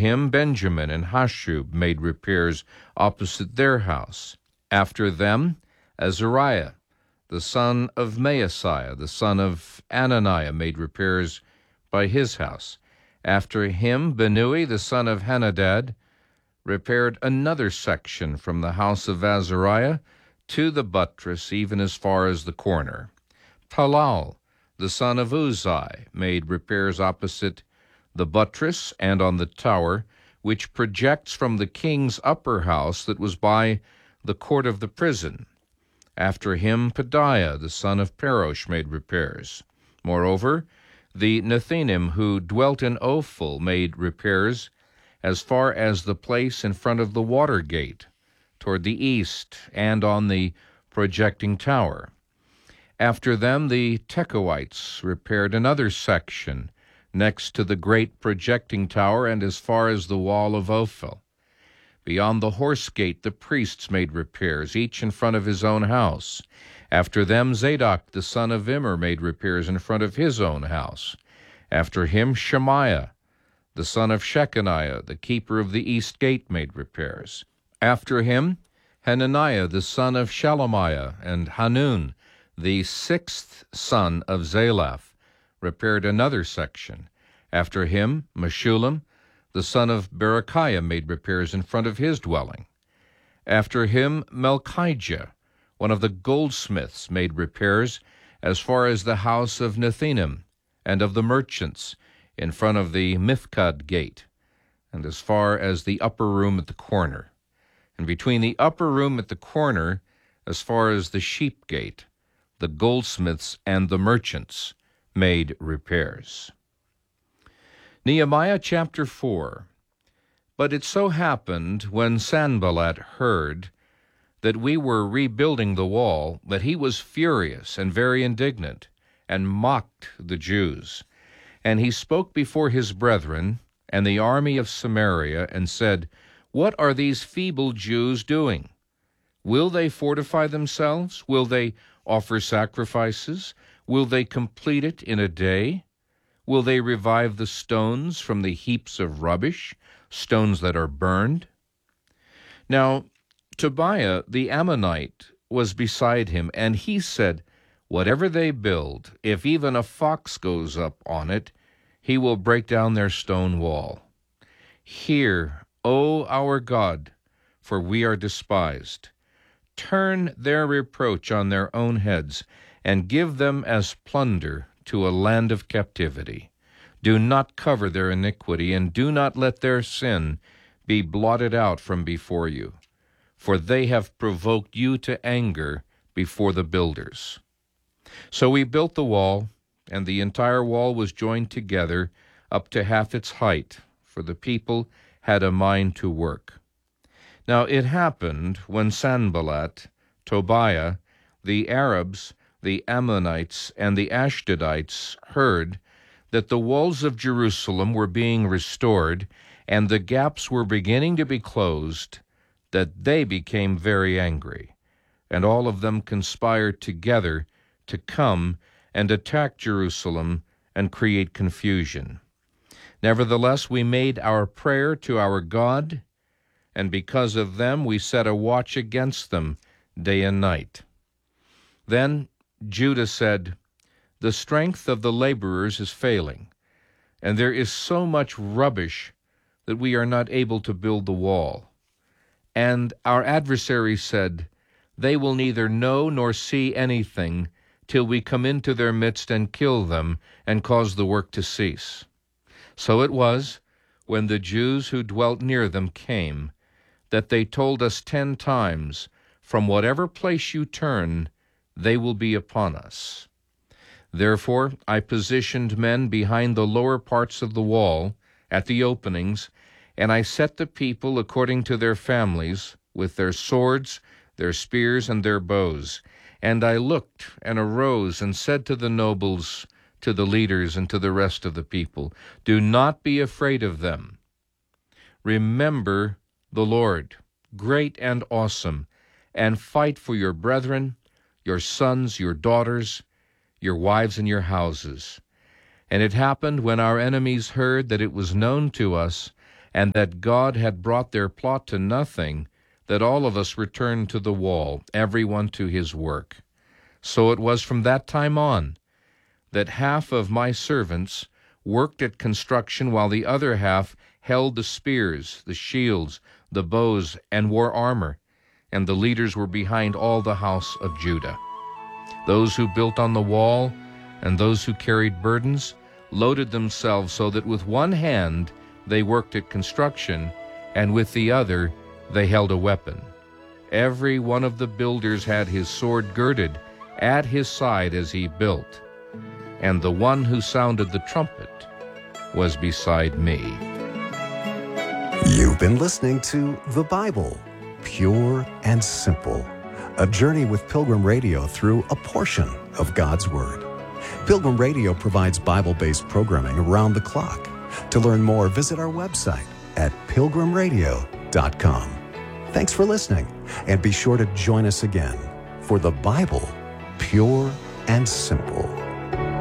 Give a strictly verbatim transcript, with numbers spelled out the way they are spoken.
him Benjamin and Hashub made repairs opposite their house. After them Azariah, the son of Maaseiah, the son of Ananiah, made repairs by his house. After him Benui, the son of Henadad, repaired another section from the house of Azariah to the buttress, even as far as the corner. Palal, the son of Uzai, made repairs opposite the buttress and on the tower, which projects from the king's upper house that was by the court of the prison. After him Pedaiah, the son of Parosh, made repairs. Moreover, the Nethinim who dwelt in Ophel made repairs as far as the place in front of the water gate, toward the east, and on the projecting tower. After them the Tekoites repaired another section next to the great projecting tower and as far as the wall of Ophel. Beyond the horse gate the priests made repairs, each in front of his own house. After them Zadok the son of Immer made repairs in front of his own house. After him Shemaiah the son of Shechaniah, the keeper of the east gate, made repairs. After him Hananiah the son of Shelemiah and Hanun, the sixth son of Zalaph, repaired another section. After him Meshullam the son of Berechiah made repairs in front of his dwelling. After him Melchijah, one of the goldsmiths, made repairs as far as the house of Nethinim and of the merchants in front of the Mifkad gate, and as far as the upper room at the corner, and between the upper room at the corner as far as the sheep gate, the goldsmiths and the merchants made repairs. Nehemiah chapter four. But it so happened, when Sanballat heard that we were rebuilding the wall, that he was furious and very indignant, and mocked the Jews. And he spoke before his brethren and the army of Samaria, and said, What are these feeble Jews doing? Will they fortify themselves? Will they offer sacrifices? Will they complete it in a day? Will they revive the stones from the heaps of rubbish, stones that are burned? Now Tobiah the Ammonite was beside him, and he said, Whatever they build, if even a fox goes up on it, he will break down their stone wall. Hear, O our God, for we are despised. Turn their reproach on their own heads, and give them as plunder to a land of captivity. Do not cover their iniquity, and do not let their sin be blotted out from before you, for they have provoked you to anger before the builders. So we built the wall, and the entire wall was joined together up to half its height, for the people had a mind to work. Now it happened, when Sanballat, Tobiah, the Arabs, the Ammonites, and the Ashdodites heard that the walls of Jerusalem were being restored, and the gaps were beginning to be closed, that they became very angry, and all of them conspired together to come and attack Jerusalem and create confusion. Nevertheless, we made our prayer to our God, and because of them we set a watch against them day and night. Then Judah said, The strength of the laborers is failing, and there is so much rubbish that we are not able to build the wall. And our adversaries said, They will neither know nor see anything till we come into their midst and kill them and cause the work to cease. So it was, when the Jews who dwelt near them came, that they told us ten times, From whatever place you turn, they will be upon us. Therefore I positioned men behind the lower parts of the wall, at the openings, and I set the people according to their families, with their swords, their spears, and their bows. And I looked and arose and said to the nobles, to the leaders, and to the rest of the people, Do not be afraid of them. Remember the Lord, great and awesome, and fight for your brethren, your sons, your daughters, your wives, and your houses. And it happened, when our enemies heard that it was known to us, and that God had brought their plot to nothing, that all of us returned to the wall, everyone to his work. So it was from that time on that half of my servants worked at construction while the other half held the spears, the shields, the bows, and wore armor, and the leaders were behind all the house of Judah. Those who built on the wall and those who carried burdens loaded themselves so that with one hand they worked at construction, and with the other they held a weapon. Every one of the builders had his sword girded at his side as he built, and the one who sounded the trumpet was beside me. You've been listening to The Bible, Pure and Simple, a journey with Pilgrim Radio through a portion of God's Word. Pilgrim Radio provides Bible-based programming around the clock. To learn more, visit our website at pilgrim radio dot com. Thanks for listening, and be sure to join us again for The Bible, Pure and Simple.